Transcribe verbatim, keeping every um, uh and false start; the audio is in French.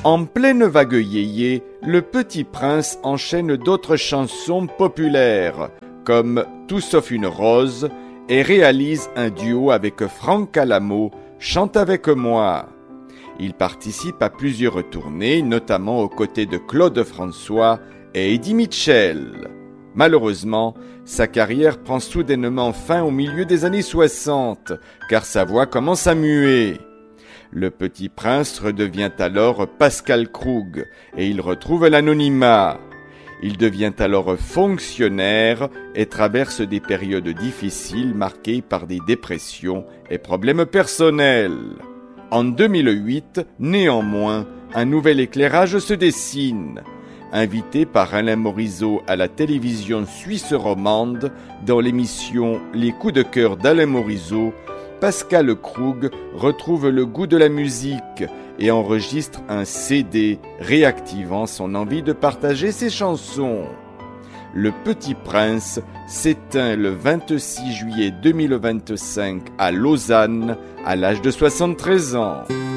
En pleine vague yéyé, le Petit Prince enchaîne d'autres chansons populaires, comme Tout sauf une rose, et réalise un duo avec Franck Alamo, Chante avec moi. Il participe à plusieurs tournées, notamment aux côtés de Claude François et Eddie Mitchell. Malheureusement, sa carrière prend soudainement fin au milieu des années soixante, car sa voix commence à muer. Le Petit Prince redevient alors Pascal Krug et il retrouve l'anonymat. Il devient alors fonctionnaire et traverse des périodes difficiles marquées par des dépressions et problèmes personnels. En deux mille huit, néanmoins, un nouvel éclairage se dessine. Invité par Alain Morisot à la télévision suisse romande dans l'émission Les coups de cœur d'Alain Morisot, Pascal Krug retrouve le goût de la musique et enregistre un C D réactivant son envie de partager ses chansons. Le Petit Prince s'éteint le vingt-six juillet deux mille vingt-cinq à Lausanne à l'âge de soixante-treize ans.